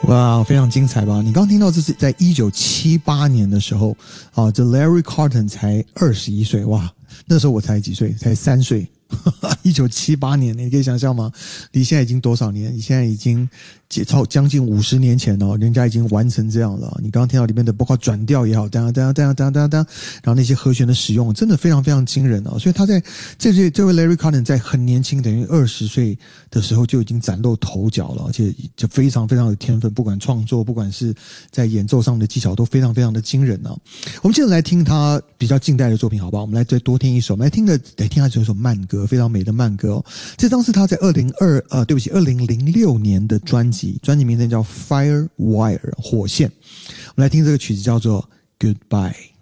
哇，非常精彩吧？你刚听到这是在1978年的时候啊，这 Larry Carlton 才21岁，哇，那时候我才几岁？才3岁。1978年，你可以想象吗？离现在已经多少年？你现在已经将近50年前了，人家已经完成这样了。你刚刚听到里面的包括转调也好，当，然后那些和弦的使用，真的非常非常惊人哦。所以他在这位 Larry Carlton 在很年轻，等于20岁的时候就已经崭露头角了，而且就非常非常有天分，不管创作，不管是在演奏上的技巧，都非常非常的惊人啊。我们接着来听他比较近代的作品，好不好？我们来再多听一首，我们来听他这首慢歌，非常美的慢歌哦。这张是他在2006年的专辑名称叫 Firewire 火线。我们来听这个曲子叫做 Goodbye。